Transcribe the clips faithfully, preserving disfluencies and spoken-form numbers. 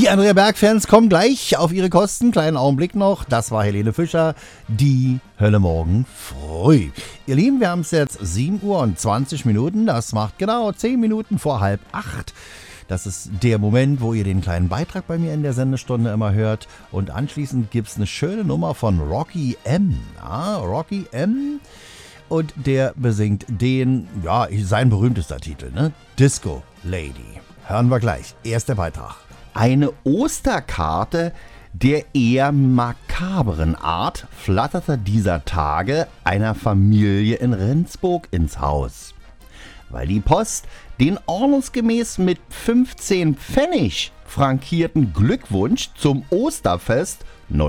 Die Andrea Berg-Fans kommen gleich auf ihre Kosten. Kleinen Augenblick noch. Das war Helene Fischer. Die Hölle morgen früh. Ihr Lieben, wir haben es jetzt sieben Uhr und zwanzig Minuten. Das macht genau zehn Minuten vor halb acht. Das ist der Moment, wo ihr den kleinen Beitrag bei mir in der Sendestunde immer hört. Und anschließend gibt es eine schöne Nummer von Rocky M. Ja, Rocky M. Und der besingt den, ja, sein berühmtester Titel, ne? Disco Lady. Hören wir gleich. Erster Beitrag. Eine Osterkarte der eher makaberen Art flatterte dieser Tage einer Familie in Rendsburg ins Haus. Weil die Post den ordnungsgemäß mit fünfzehn Pfennig frankierten Glückwunsch zum Osterfest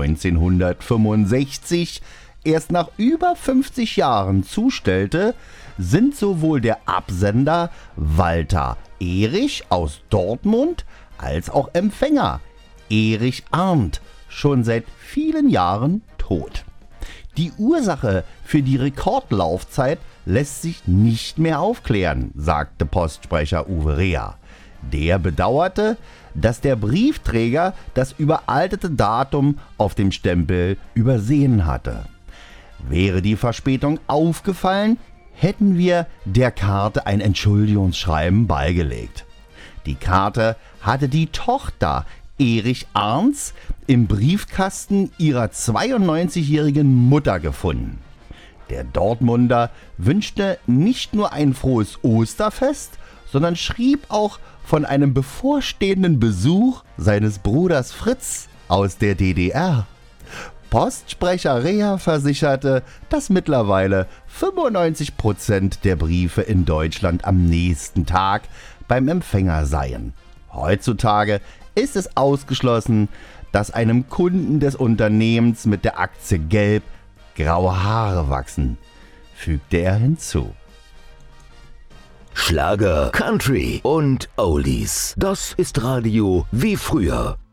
neunzehnhundertfünfundsechzig erst nach über fünfzig Jahren zustellte, sind sowohl der Absender Walter Erich aus Dortmund als auch Empfänger Erich Arndt schon seit vielen Jahren tot. Die Ursache für die Rekordlaufzeit lässt sich nicht mehr aufklären, sagte Postsprecher Uwe Reher. Der bedauerte, dass der Briefträger das überaltete Datum auf dem Stempel übersehen hatte. Wäre die Verspätung aufgefallen, hätten wir der Karte ein Entschuldigungsschreiben beigelegt. Die Karte hatte die Tochter Erich Arndts im Briefkasten ihrer zweiundneunzigjährigen Mutter gefunden. Der Dortmunder wünschte nicht nur ein frohes Osterfest, sondern schrieb auch von einem bevorstehenden Besuch seines Bruders Fritz aus der D D R. Postsprecher Reher versicherte, dass mittlerweile fünfundneunzig Prozent der Briefe in Deutschland am nächsten Tag beim Empfänger seien. Heutzutage ist es ausgeschlossen, dass einem Kunden des Unternehmens mit der Aktie Gelb graue Haare wachsen, fügte er hinzu. Schlager, Country und Oldies. Das ist Radio wie früher.